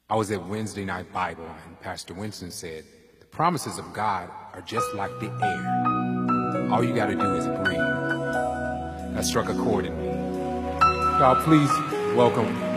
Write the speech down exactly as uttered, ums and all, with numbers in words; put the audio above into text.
I was at Wednesday Night Bible, and Pastor Winston said, the promises of God are just like the air. All you gotta do is breathe. That struck a chord in me. Y'all, please welcome